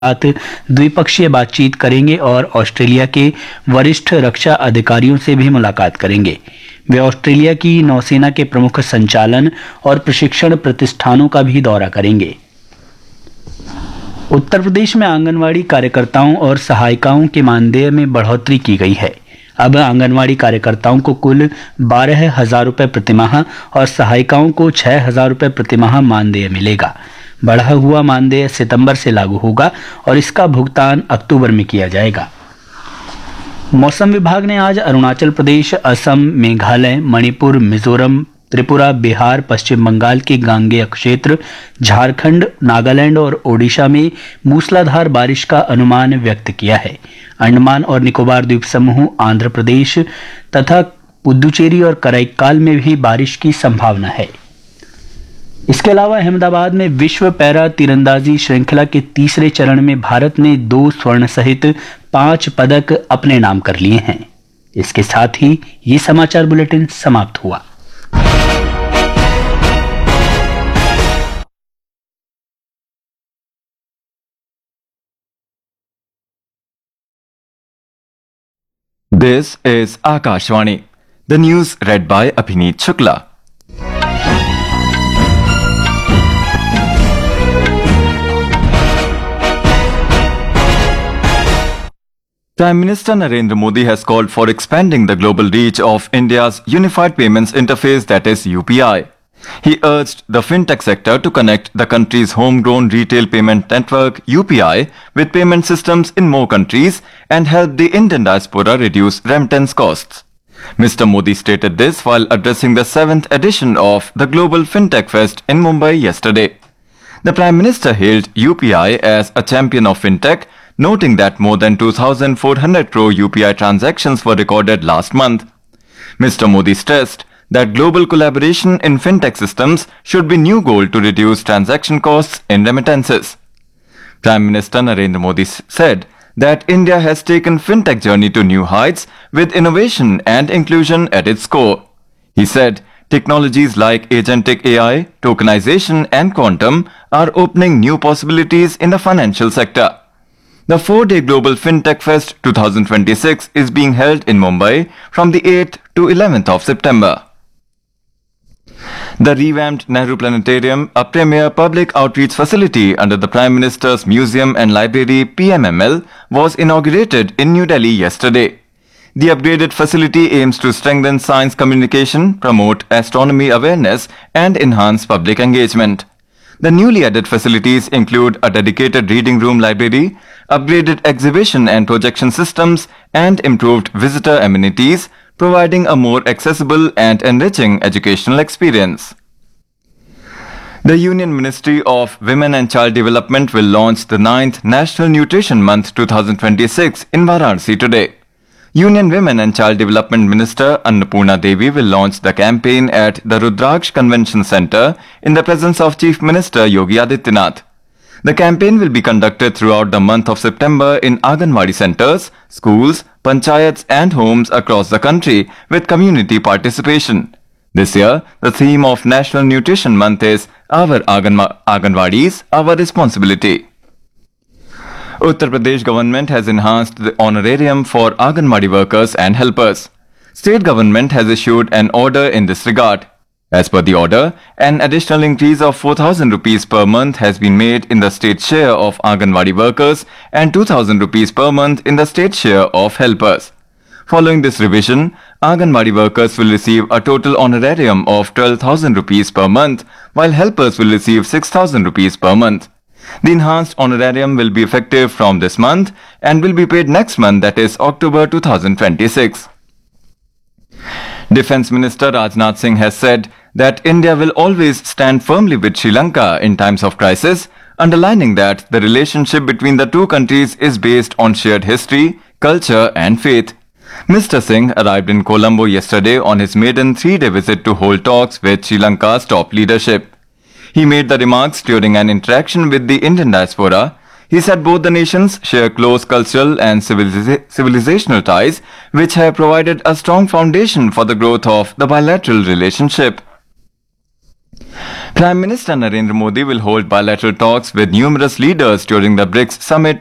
साथ द्विपक्षीय बातचीत करेंगे और ऑस्ट्रेलिया के वरिष्ठ रक्षा अधिकारियों से भी मुलाकात करेंगे। वे ऑस्ट्रेलिया की नौसेना के प्रमुख संचालन और प्रशिक्षण प्रतिष्ठानों का भी दौरा करेंगे। उत्तर प्रदेश में आंगनवाड़ी कार्यकर्ताओं और सहायिकाओं के मानदेय में बढ़ोतरी की गई है। अब आंगनवाड़ी कार्यकर्ताओं को कुल 12,000 रुपये प्रतिमाह और सहायिकाओं को 6,000 रुपये प्रतिमाह मानदेय मिलेगा। बढ़ा हुआ मानदेय सितंबर से लागू होगा और इसका भुगतान अक्टूबर में किया जाएगा। मौसम विभाग ने आज अरुणाचल प्रदेश, असम, मेघालय, मणिपुर, मिजोरम, त्रिपुरा, बिहार, पश्चिम बंगाल के गांगेय क्षेत्र, झारखंड, नागालैंड और ओडिशा में मूसलाधार बारिश का अनुमान व्यक्त किया है। अंडमान और निकोबार द्वीप समूह, आंध्र प्रदेश तथा पुदुचेरी और कराईकाल में भी बारिश की संभावना है। इसके अलावा अहमदाबाद में विश्व पैरा तीरंदाजी श्रृंखला के तीसरे चरण में भारत ने 2 स्वर्ण सहित 5 पदक अपने नाम कर लिए हैं। इसके साथ ही ये समाचार बुलेटिन समाप्त हुआ। This is Akashvani. The news read by Abhineet Shukla. Prime Minister Narendra Modi has called for expanding the global reach of India's Unified Payments Interface, that is UPI. He urged the fintech sector to connect the country's homegrown retail payment network UPI with payment systems in more countries and help the Indian diaspora reduce remittance costs. Mr. Modi stated this while addressing the 7th edition of the Global Fintech Fest in Mumbai yesterday. The Prime Minister hailed UPI as a champion of fintech, noting that more than 2,400 crore UPI transactions were recorded last month. Mr. Modi stressed that global collaboration in fintech systems should be new goal to reduce transaction costs in remittances. Prime Minister Narendra Modi said that India has taken fintech journey to new heights with innovation and inclusion at its core. He said technologies like agentic AI, tokenization and quantum are opening new possibilities in the financial sector. The 4-day Global Fintech Fest 2026 is being held in Mumbai from the 8th to 11th of September. The revamped Nehru Planetarium, a premier public outreach facility under the Prime Minister's Museum and Library PMML, was inaugurated in New Delhi yesterday. The upgraded facility aims to strengthen science communication, promote astronomy awareness, and enhance public engagement. The newly added facilities include a dedicated reading room library, upgraded exhibition and projection systems, and improved visitor amenities, providing a more accessible and enriching educational experience. The Union Ministry of Women and Child Development will launch the 9th National Nutrition Month 2026 in Varanasi today. Union Women and Child Development Minister Annapurna Devi will launch the campaign at the Rudraksh Convention Centre in the presence of Chief Minister Yogi Adityanath. The campaign will be conducted throughout the month of September in Anganwadi centres, schools, panchayats and homes across the country with community participation. This year, the theme of National Nutrition Month is Our Anganwadis, Our Responsibility. Uttar Pradesh government has enhanced the honorarium for Anganwadi workers and helpers. State government has issued an order in this regard. As per the order, an additional increase of 4,000 rupees per month has been made in the state share of Anganwadi workers and 2,000 rupees per month in the state share of helpers. Following this revision, Anganwadi workers will receive a total honorarium of 12,000 rupees per month, while helpers will receive 6,000 rupees per month. The enhanced honorarium will be effective from this month and will be paid next month, that is October 2026. Defence Minister Rajnath Singh has said that India will always stand firmly with Sri Lanka in times of crisis, underlining that the relationship between the two countries is based on shared history, culture and faith. Mr. Singh arrived in Colombo yesterday on his maiden 3-day visit to hold talks with Sri Lanka's top leadership. He made the remarks during an interaction with the Indian diaspora. He said both the nations share close cultural and civilizational ties, which have provided a strong foundation for the growth of the bilateral relationship. Prime Minister Narendra Modi will hold bilateral talks with numerous leaders during the BRICS summit